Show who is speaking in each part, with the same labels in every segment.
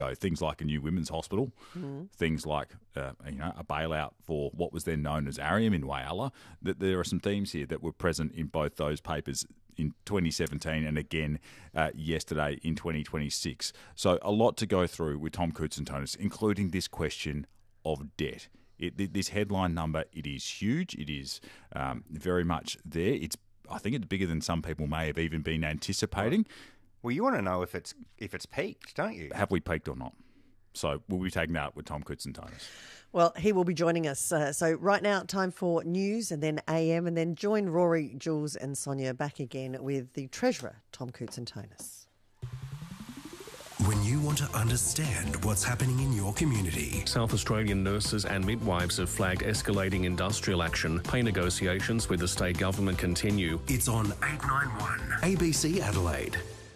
Speaker 1: Things like a new women's hospital, things like a bailout for what was then known as Arium in Whyalla. That there are some themes here that were present in both those papers in 2017 and again yesterday in 2026. So a lot to go through with Tom Koutsantonis, including this question of debt. This headline number, it is huge. It is very much there. I think it's bigger than some people may have even been anticipating.
Speaker 2: Well, you want to know if it's peaked, don't you?
Speaker 1: Have we peaked or not? So we'll be taking that up with Tom Koutsantonis.
Speaker 3: Well, he will be joining us. So right now, time for news and then AM, and then join Rory, Jules and Sonia back again with the Treasurer, Tom Koutsantonis.
Speaker 4: When you want to understand what's happening in your community.
Speaker 5: South Australian nurses and midwives have flagged escalating industrial action. Pay negotiations with the state government continue.
Speaker 4: It's on 891 ABC Adelaide.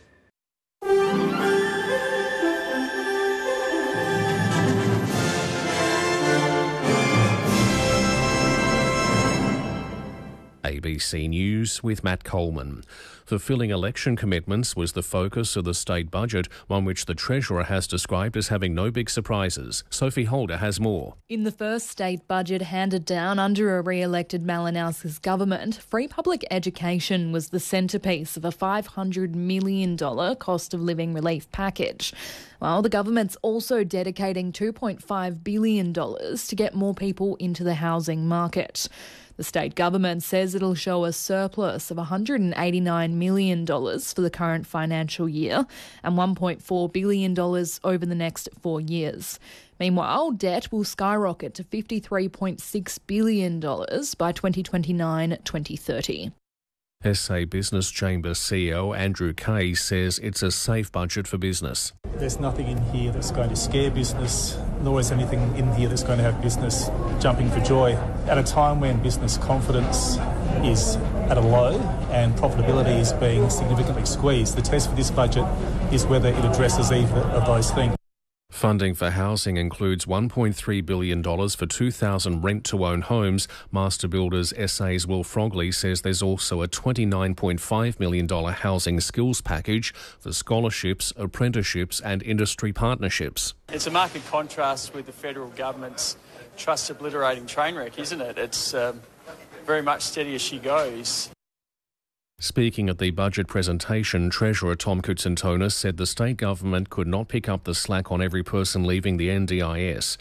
Speaker 5: ABC News with Matt Coleman. Fulfilling election commitments was the focus of the state budget, one which the Treasurer has described as having no big surprises. Sophie Holder has more.
Speaker 6: In the first state budget handed down under a re-elected Malinowskis government, free public education was the centrepiece of a $500 million cost of living relief package. While the government's also dedicating $2.5 billion to get more people into the housing market. The state government says it'll show a surplus of $189 million for the current financial year and $1.4 billion over the next 4 years. Meanwhile, debt will skyrocket to $53.6 billion by 2029-2030.
Speaker 5: SA Business Chamber CEO Andrew Kay says it's a safe budget for business.
Speaker 7: There's nothing in here that's going to scare business, nor is anything in here that's going to have business jumping for joy. At a time when business confidence is at a low and profitability is being significantly squeezed, the test for this budget is whether it addresses either of those things.
Speaker 5: Funding for housing includes $1.3 billion for 2,000 rent-to-own homes. Master Builders SA's Will Frogley says there's also a $29.5 million housing skills package for scholarships, apprenticeships and industry partnerships.
Speaker 8: It's a marked contrast with the federal government's trust-obliterating train wreck, isn't it? It's very much steady as she goes.
Speaker 5: Speaking at the budget presentation, Treasurer Tom Koutsantonis said the state government could not pick up the slack on every person leaving the NDIS.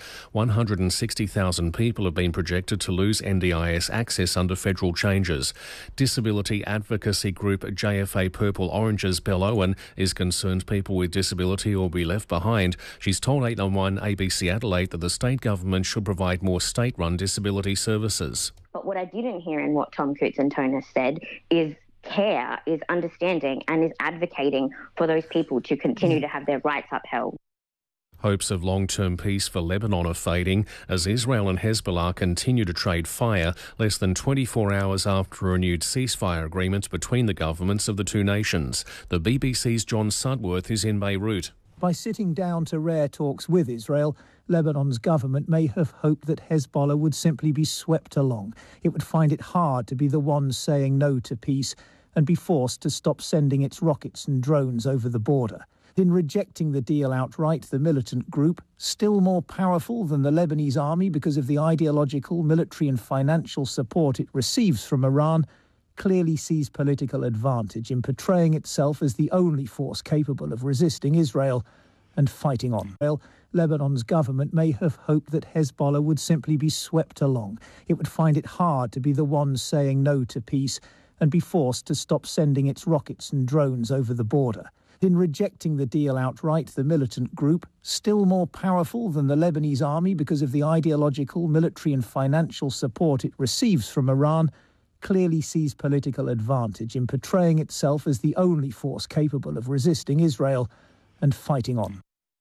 Speaker 5: 160,000 people have been projected to lose NDIS access under federal changes. Disability advocacy group JFA Purple Orange's Belle Owen is concerned people with disability will be left behind. She's told 891 ABC Adelaide that the state government should provide more state-run disability services.
Speaker 9: But what I didn't hear in what Tom Koutsantonis said is care, is understanding and is advocating for those people to continue to have their rights upheld.
Speaker 5: Hopes of long-term peace for Lebanon are fading as Israel and Hezbollah continue to trade fire less than 24 hours after a renewed ceasefire agreement between the governments of the two nations. The BBC's John Sudworth is in Beirut.
Speaker 10: By sitting down to rare talks with Israel, Lebanon's government may have hoped that Hezbollah would simply be swept along. It would find it hard to be the one saying no to peace and be forced to stop sending its rockets and drones over the border. In rejecting the deal outright, the militant group, still more powerful than the Lebanese army because of the ideological, military and financial support it receives from Iran, clearly sees political advantage in portraying itself as the only force capable of resisting Israel and fighting on. Lebanon's government may have hoped that Hezbollah would simply be swept along. It would find it hard to be the one saying no to peace and be forced to stop sending its rockets and drones over the border. In rejecting the deal outright, the militant group, still more powerful than the Lebanese army because of the ideological, military and financial support it receives from Iran, clearly sees political advantage in portraying itself as the only force capable of resisting Israel and fighting on.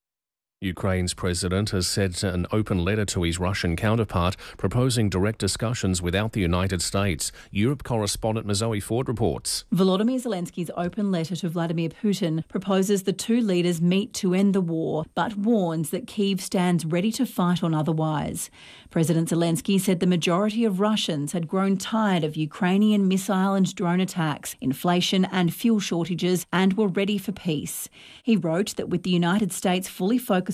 Speaker 5: Ukraine's president has sent an open letter to his Russian counterpart proposing direct discussions without the United States. Europe correspondent Zoe Ford reports.
Speaker 11: Volodymyr Zelensky's open letter to Vladimir Putin proposes the two leaders meet to end the war, but warns that Kyiv stands ready to fight on otherwise. President Zelensky said the majority of Russians had grown tired of Ukrainian missile and drone attacks, inflation and fuel shortages, and were ready for peace. He wrote that with the United States fully focused